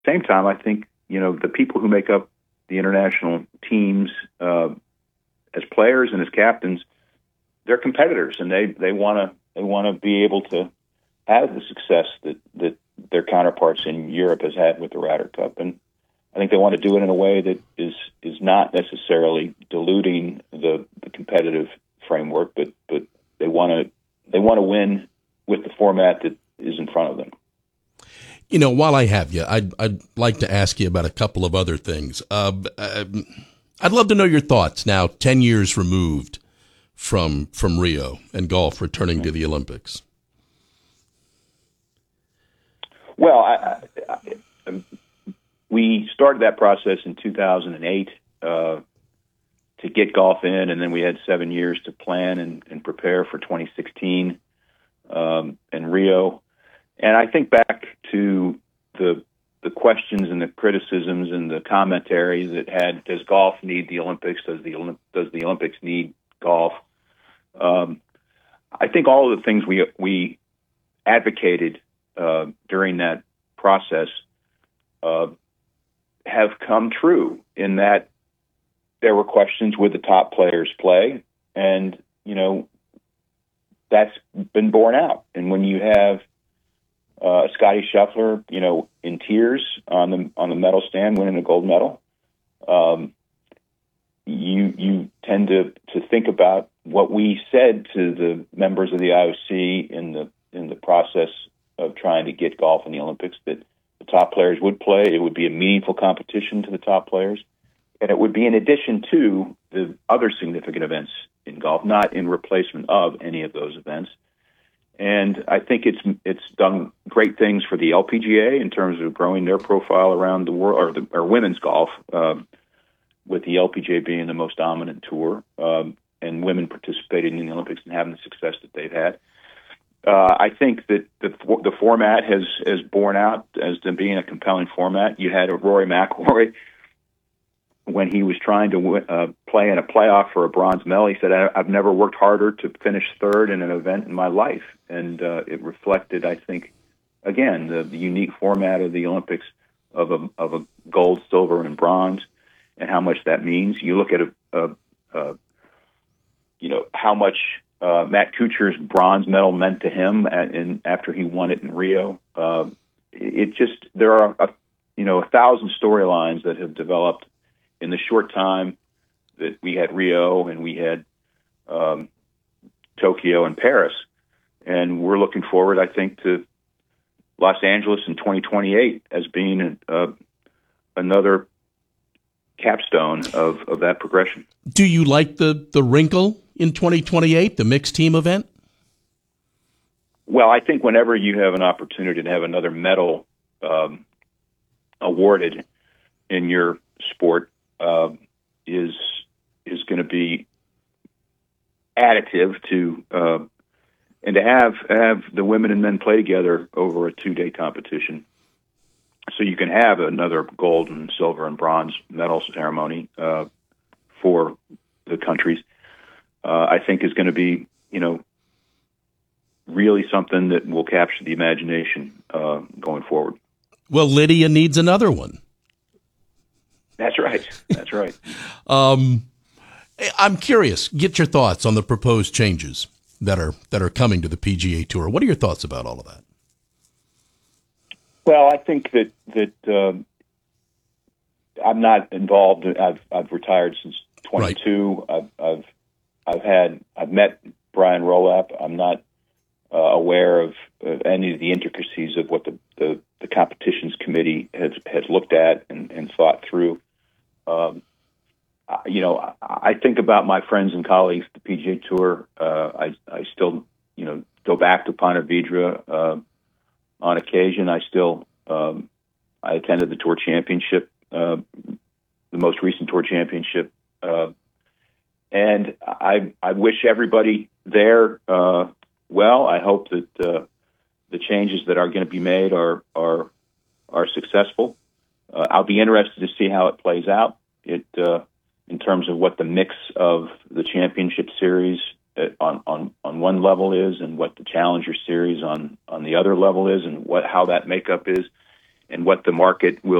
same time, I think, the people who make up the international teams as players and as captains, they're competitors, and they want to be able to have the success that their counterparts in Europe has had with the Ryder Cup. And I think they want to do it in a way that is not necessarily diluting the competitive framework, but they want to win with the format that is in front of them. While I have you, I'd like to ask you about a couple of other things. I'd love to know your thoughts now, 10 years removed from Rio and golf returning to the Olympics. Well, we started that process in 2008 to get golf in, and then we had 7 years to plan and prepare for 2016 and Rio. And I think back to the questions and the criticisms and the commentary that had, does golf need the Olympics? Does the Olympics need golf? I think all of the things we advocated during that process have come true, in that there were questions, would the top players play? And, that's been borne out. And when you have Scotty Scheffler, in tears on the medal stand, winning a gold medal, you tend to think about what we said to the members of the IOC in the process of trying to get golf in the Olympics, that the top players would play. It would be a meaningful competition to the top players, and it would be in addition to the other significant events in golf, not in replacement of any of those events. And I think it's done great things for the LPGA in terms of growing their profile around the world, or women's golf, with the LPGA being the most dominant tour, and women participating in the Olympics and having the success that they've had. I think that the format has borne out as to being a compelling format. You had a Rory McIlroy, when he was trying to play in a playoff for a bronze medal, he said, I've never worked harder to finish third in an event in my life. And it reflected, I think, again, the unique format of the Olympics of a gold, silver, and bronze, and how much that means. You look at how much Matt Kuchar's bronze medal meant to him after he won it in Rio. There are 1,000 storylines that have developed in the short time that we had Rio and we had Tokyo and Paris. And we're looking forward, I think, to Los Angeles in 2028 as being another capstone of that progression. Do you like the wrinkle in 2028, the mixed team event? Well, I think whenever you have an opportunity to have another medal awarded in your sport, is going to be additive to and to have the women and men play together over a 2-day competition, so you can have another gold and silver and bronze medal ceremony for the countries. I think is going to be really something that will capture the imagination going forward. Well, Lydia needs another one. That's right. That's right. I'm curious. Get your thoughts on the proposed changes that are coming to the PGA Tour. What are your thoughts about all of that? Well, I think that I'm not involved. I've retired since 22. Right. I've met Brian Rolapp. I'm not aware of any of the intricacies of what the competitions committee has looked at and thought through. I think about my friends and colleagues at the PGA Tour. I still, go back to Ponte Vedra on occasion. I attended the Tour Championship, the most recent Tour Championship, and I wish everybody there well. I hope that the changes that are going to be made are successful. I'll be interested to see how it plays out. In terms of what the mix of the championship series on one level is, and what the Challenger Series on the other level is, and how that makeup is, and what the market will